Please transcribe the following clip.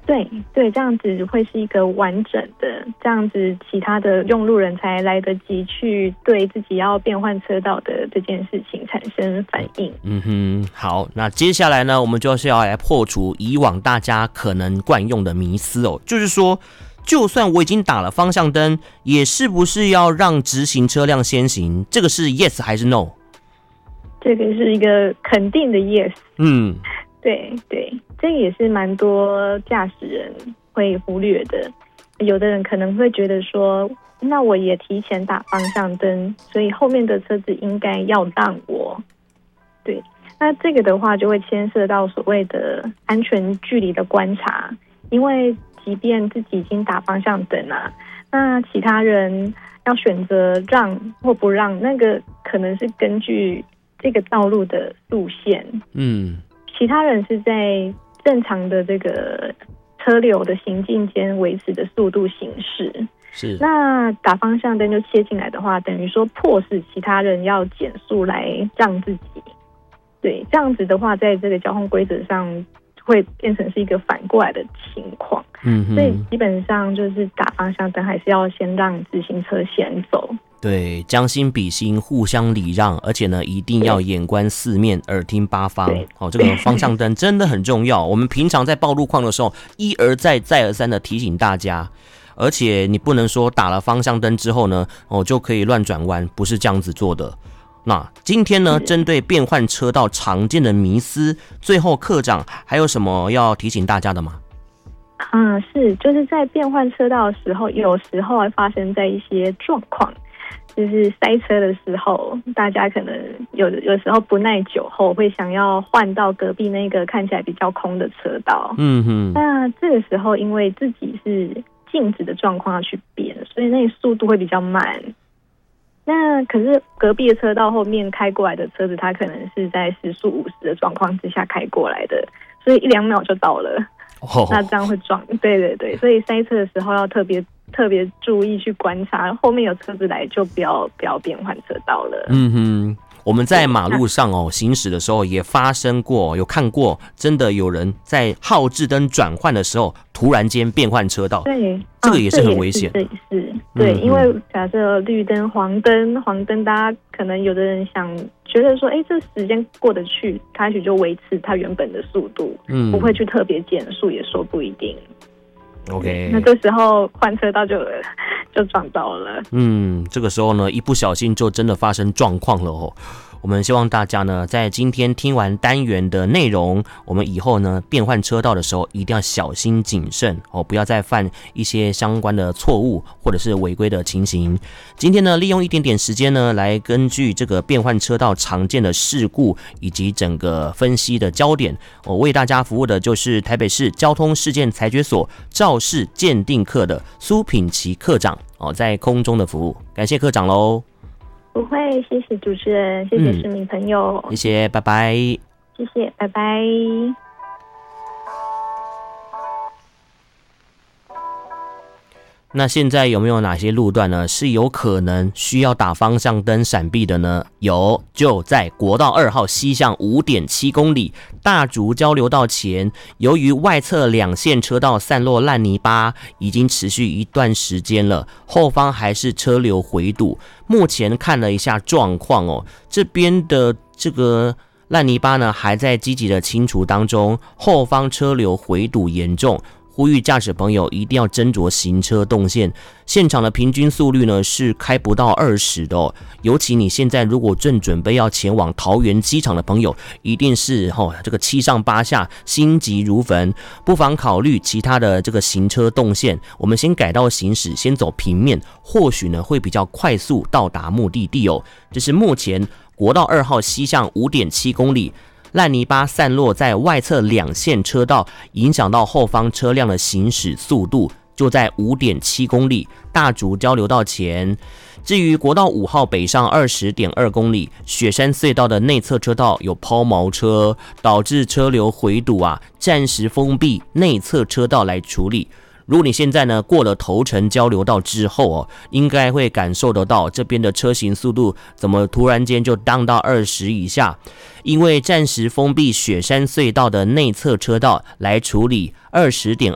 对对，这样子会是一个完整的，这样子其他的用路人才来得及去对自己要变换车道的这件事情产生反应。 好，那接下来呢，我们就是要来破除以往大家可能惯用的迷思哦，就是说，就算我已经打了方向灯，也是不是要让直行车辆先行？这个是 yes 还是 no？ 这个是一个肯定的 yes。对对，这个也是蛮多驾驶人会忽略的。有的人可能会觉得说，那我也提前打方向灯，所以后面的车子应该要让我。对，那这个的话就会牵涉到所谓的安全距离的观察，因为即便自己已经打方向灯啊，那其他人要选择让或不让，那个可能是根据这个道路的路线。其他人是在正常的这个车流的行进间维持的速度行驶。 是， 那打方向灯就切进来的话，等于说迫使其他人要减速来让自己。对，这样子的话，在这个交通规则上会变成是一个反过来的情况。所以基本上就是打方向灯还是要先让自行车先走。 对，将心比心，互相礼让，而且呢，一定要眼观四面，耳听八方。这个方向灯真的很重要。我们平常在报路况的时候，一而再，再而三的提醒大家。而且你不能说打了方向灯之后呢，就可以乱转弯，不是这样子做的。那今天呢，针对变换车道常见的迷思，最后课长还有什么要提醒大家的吗？ 是，就是在变换车道的时候，有时候会发生在一些状况。就是塞车的时候，大家可能有时候不耐久后会想要换到隔壁那个看起来比较空的车道。那这个时候因为自己是静止的状况要去变，所以那个速度会比较慢。那可是隔壁的车道后面开过来的车子，它可能是在时速50的状况之下开过来的，所以1-2秒就到了。那这样会撞。对对对，所以塞车的时候要特别注意去观察，后面有车子来就不要变换车道了。 我们在马路上行驶的时候也发生过，有看过真的有人在号志灯转换的时候突然间变换车道。 对， 这个也是很危险。 这也是对，因为假设绿灯、黄灯，大家可能有的人觉得说，这时间过得去，他也许就维持他原本的速度，不会去特别减速，也说不一定。 OK， 那这时候换车道就撞到了。 这个时候呢，一不小心就真的发生状况了哦。我们希望大家呢，在今天听完单元的内容，我们以后呢变换车道的时候一定要小心谨慎哦，不要再犯一些相关的错误或者是违规的情形。今天呢，利用一点点时间呢，来根据这个变换车道常见的事故以及整个分析的焦点，为大家服务的就是台北市交通事件裁决所肇事鉴定课的苏品琪课长在空中的服务，感谢课长喽。 不会，谢谢主持人，谢谢市民朋友， 谢谢，拜拜， 谢谢，拜拜。 那现在有没有哪些路段呢是有可能需要打方向灯闪避的呢？有，就在国道2号西向 5.7 公里大竹交流道前，由于外侧2线车道散落烂泥巴，已经持续一段时间了，后方还是车流回堵。目前看了一下状况这边的这个烂泥巴呢还在积极的清除当中，后方车流回堵严重。呼吁驾驶朋友一定要斟酌行车动线，现场的平均速率呢是开不到20的尤其你现在如果正准备要前往桃园机场的朋友，一定是这个7上8下，心急如焚，不妨考虑其他的这个行车动线。我们先改道行驶，先走平面，或许呢会比较快速到达目的地这是目前国道2号西向 5.7 公里。烂泥巴散落在外侧2线车道，影响到后方车辆的行驶速度，就在 5.7 公里大竹交流道前。至于国道5号北上 20.2 公里雪山隧道的内侧车道有抛锚车，导致车流回堵暂时封闭内侧车道来处理。如果你现在呢过了头城交流道之后应该会感受得到这边的车行速度怎么突然间就降到20以下，因为暂时封闭雪山隧道的内侧车道来处理20.2